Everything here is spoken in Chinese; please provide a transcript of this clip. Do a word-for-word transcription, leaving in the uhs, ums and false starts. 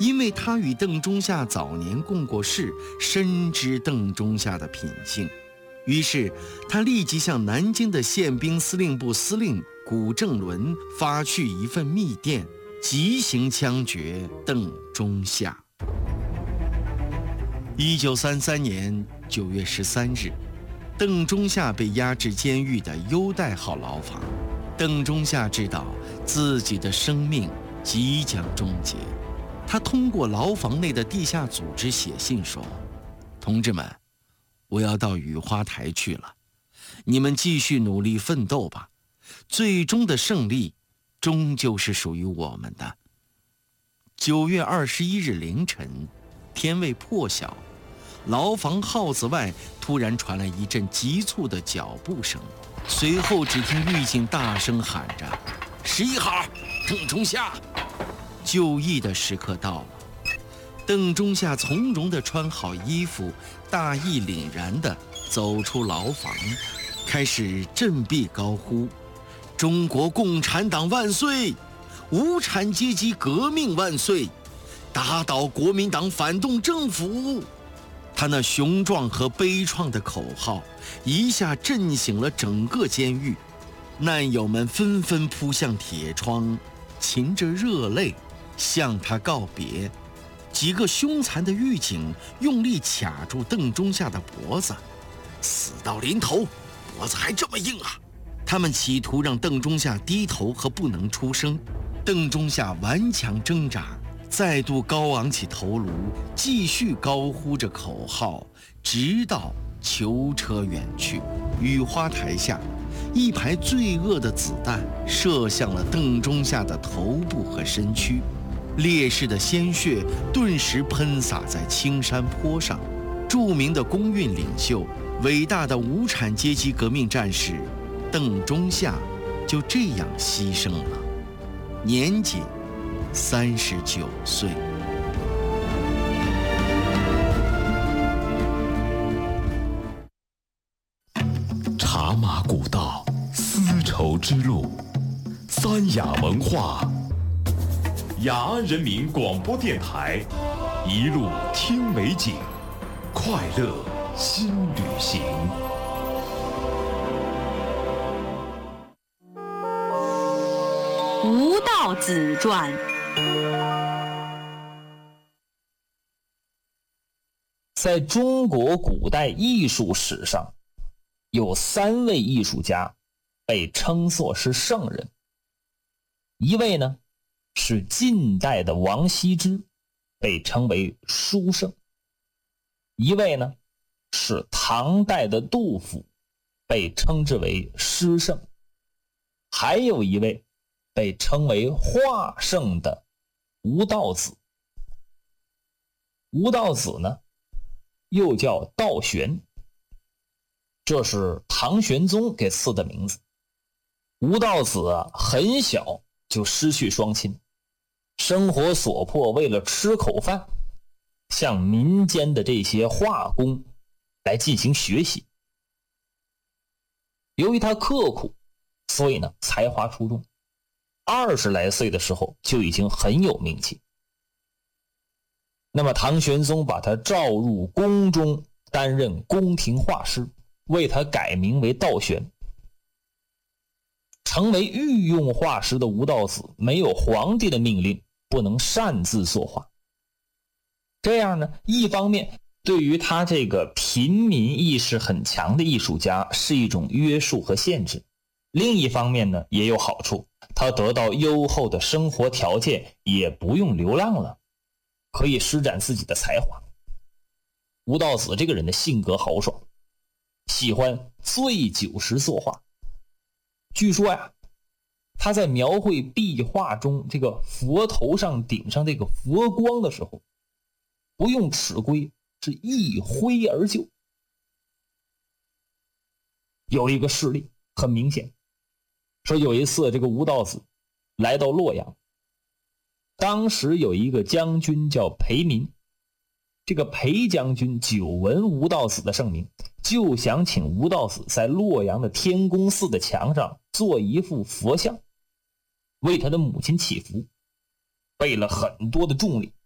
因为他与邓中夏早年共过事，深知邓中夏的品性，于是他立即向南京的宪兵司令部司令古正伦发去一份密电，急行枪决邓中夏。一九三三年九月十三日，邓中夏被押至监狱的优待号牢房。邓中夏知道自己的生命即将终结，他通过牢房内的地下组织写信说：同志们，我要到雨花台去了，你们继续努力奋斗吧，最终的胜利终究是属于我们的。九月二十一日凌晨，天未破晓，牢房号子外突然传来一阵急促的脚步声，随后只听狱警大声喊着：十一号，邓中夏！就义的时刻到了。邓中夏从容地穿好衣服，大义凛然地走出牢房，开始振臂高呼：中国共产党万岁！无产阶级革命万岁！打倒国民党反动政府！他那雄壮和悲怆的口号一下震醒了整个监狱，难友们纷纷扑向铁窗，噙着热泪向他告别。几个凶残的狱警用力卡住邓中夏的脖子，死到临头，脖子还这么硬啊！他们企图让邓中夏低头和不能出声。邓中夏顽强挣扎，再度高昂起头颅，继续高呼着口号，直到囚车远去。雨花台下，一排罪恶的子弹射向了邓中夏的头部和身躯，烈士的鲜血顿时喷洒在青山坡上。著名的工运领袖，伟大的无产阶级革命战士邓中夏就这样牺牲了，年仅三十九岁。 茶马古道，丝绸之路，三雅文化，雅安人民广播电台，一路听美景，快乐新旅行。 吴道子传。 在中国古代艺术史上，有三位艺术家被称作是圣人。一位呢是晋代的王羲之，被称为书圣；一位呢是唐代的杜甫，被称之为诗圣；还有一位被称为画圣的吴道子。吴道子呢又叫道玄，这是唐玄宗给赐的名字。吴道子啊很小就失去双亲，生活所迫，为了吃口饭，向民间的这些画工来进行学习。由于他刻苦，所以呢才华出众，二十来岁的时候就已经很有名气。那么唐玄宗把他召入宫中，担任宫廷画师，为他改名为道玄。成为御用画师的吴道子没有皇帝的命令，不能擅自作画。这样呢，一方面对于他这个平民意识很强的艺术家是一种约束和限制，另一方面呢也有好处，他得到优厚的生活条件，也不用流浪了，可以施展自己的才华。吴道子这个人的性格豪爽，喜欢醉酒时作画。据说呀，他在描绘壁画中这个佛头上顶上这个佛光的时候，不用尺规，是一挥而就。有一个事例很明显，说有一次这个吴道子来到洛阳，当时有一个将军叫裴民，这个裴将军久闻吴道子的盛名，就想请吴道子在洛阳的天宫寺的墙上做一幅佛像，为他的母亲祈福，备了很多的重礼。